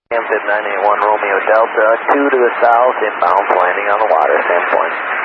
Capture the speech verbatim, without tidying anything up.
Hampton nine eight one Romeo Delta, two to the south, inbound, landing on the water, Sandpoint.